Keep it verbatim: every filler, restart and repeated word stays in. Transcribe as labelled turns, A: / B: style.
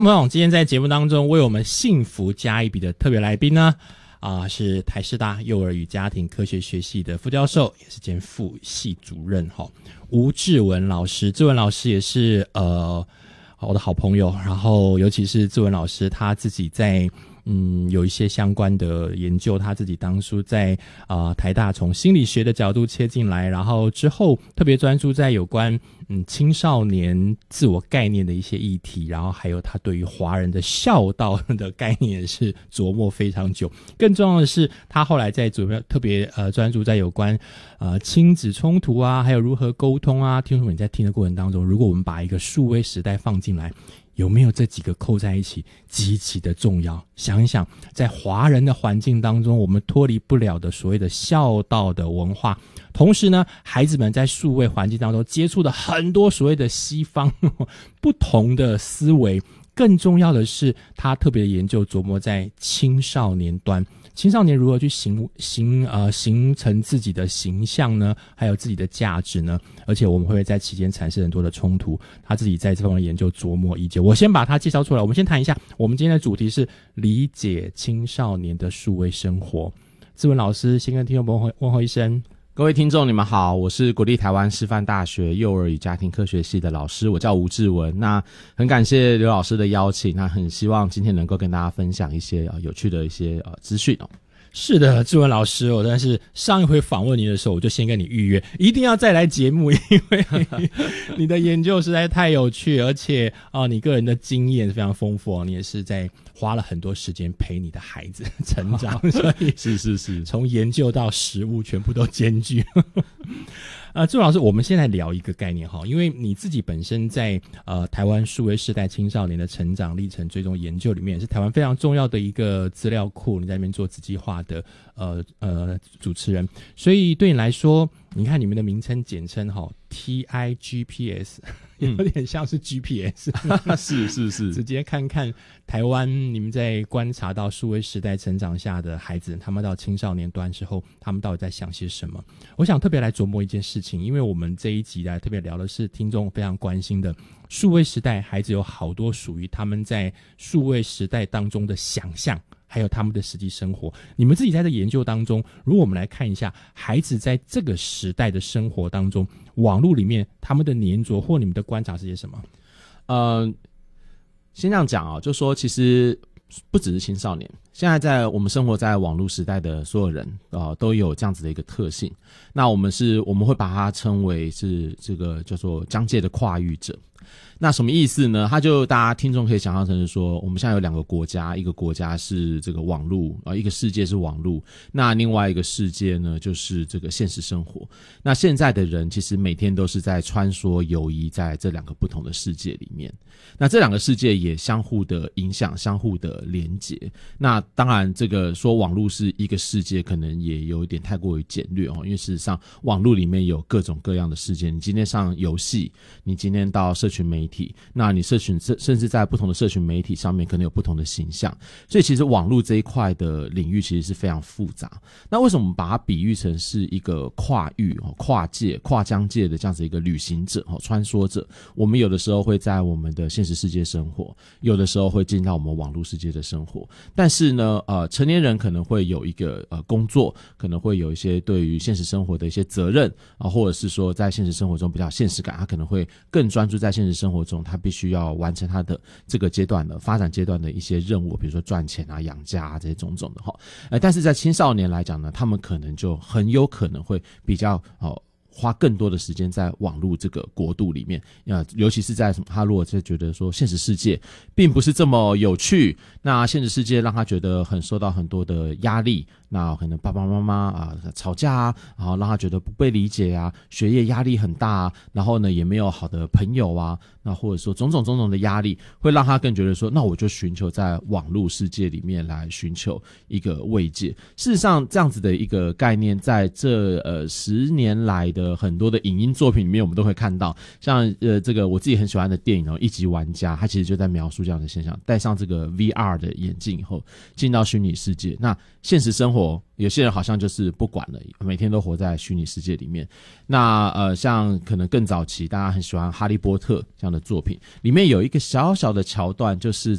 A: 那我今天在节目当中为我们幸福加一笔的特别来宾呢，啊、呃，是台师大幼儿与家庭科学学系的副教授，也是兼副系主任哈，吴志文老师。志文老师也是呃我的好朋友，然后尤其是志文老师他自己在嗯有一些相关的研究，他自己当初在啊、呃、台大从心理学的角度切进来，然后之后特别专注在有关嗯青少年自我概念的一些议题，然后还有他对于华人的孝道的概念也是琢磨非常久。更重要的是，他后来在主要特别呃专注在有关呃亲子冲突啊，还有如何沟通啊。听众们在听的过程当中，如果我们把一个数位时代放进来，有没有这几个扣在一起极其的重要？想一想，在华人的环境当中，我们脱离不了的所谓的孝道的文化，同时呢，孩子们在数位环境当中接触的很多所谓的西方呵呵不同的思维，更重要的是他特别研究琢磨在青少年端，青少年如何去形形呃形成自己的形象呢，还有自己的价值呢？而且我们会在期间产生很多的冲突，他自己在这方面的研究琢磨已久。我先把他介绍出来，我们先谈一下，我们今天的主题是理解青少年的数位生活。志文老师先跟听众朋友问候一声。
B: 各位听众你们好，我是国立台湾师范大学幼儿与家庭科学系的老师，我叫吴志文。那很感谢刘老师的邀请，那很希望今天能够跟大家分享一些、呃、有趣的一些呃资讯哦。
A: 是的，志文老师，我但是上一回访问你的时候，我就先跟你预约，一定要再来节目，因为你的研究实在太有趣，而且啊、呃，你个人的经验非常丰富哦，你也是在花了很多时间陪你的孩子成长，所以
B: 是是是，
A: 从研究到实务全部都兼具。呃，志文老师，我们现在聊一个概念哈，因为你自己本身在呃台湾数位世代青少年的成长历程追踪研究里面，也是台湾非常重要的一个资料库，你在那边做子计划的呃呃主持人，所以对你来说，你看你们的名称简称哈 T I G P S， 有点像是 G P S，
B: 是是是，
A: 直接看看台湾你们在观察到数位时代成长下的孩子，他们到青少年端之后，他们到底在想些什么？我想特别来琢磨一件事情，因为我们这一集来特别聊的是听众非常关心的数位时代，孩子有好多属于他们在数位时代当中的想象，还有他们的实际生活。你们自己在这研究当中，如果我们来看一下孩子在这个时代的生活当中，网络里面他们的黏着或你们的观察是些什么？
B: 呃，先这样讲啊，就说其实不只是青少年，现在在我们生活在网络时代的所有人啊、呃，都有这样子的一个特性。那我们是我们会把它称为是这个叫做疆界的跨域者。那什么意思呢？他就大家听众可以想象成是说，我们现在有两个国家，一个国家是这个网络啊，一个世界是网络，那另外一个世界呢就是这个现实生活。那现在的人其实每天都是在穿梭游移在这两个不同的世界里面，那这两个世界也相互的影响，相互的连结。那当然这个说网络是一个世界可能也有一点太过于简略哦，因为事实上网络里面有各种各样的世界，你今天上游戏，你今天到社群媒体，那你社群甚至在不同的社群媒体上面可能有不同的形象，所以其实网络这一块的领域其实是非常复杂。那为什么我们把它比喻成是一个跨域、跨界、跨疆界的这样子一个旅行者、穿梭者？我们有的时候会在我们的现实世界生活，有的时候会进到我们网络世界的生活。但是呢，呃，成年人可能会有一个呃工作，可能会有一些对于现实生活的一些责任啊、呃，或者是说在现实生活中比较现实感，他可能会更专注在现实生活中，他必须要完成他的这个阶段的发展阶段的一些任务，比如说赚钱啊、养家啊这些种种的哈。呃，但是在青少年来讲呢，他们可能就很有可能会比较哦。花更多的时间在网络这个国度里面，呃，尤其是在他如果是觉得说现实世界并不是这么有趣，那现实世界让他觉得很受到很多的压力，那可能爸爸妈妈啊吵架啊，然后让他觉得不被理解啊，学业压力很大啊，然后呢也没有好的朋友啊，那或者说种种种种的压力，会让他更觉得说，那我就寻求在网络世界里面来寻求一个慰藉。事实上，这样子的一个概念，在这呃十年来的的很多的影音作品里面，我们都会看到，像呃这个我自己很喜欢的电影哦，《一级玩家》，它其实就在描述这样的现象，戴上这个 V R 的眼镜以后，进到虚拟世界，那现实生活有些人好像就是不管了，每天都活在虚拟世界里面。那呃，像可能更早期大家很喜欢《哈利波特》这样的作品，里面有一个小小的桥段，就是